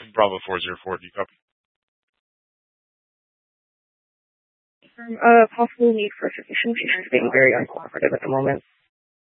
Bravo 404, do you copy? Possible need for sufficient. She's being very uncooperative at the moment.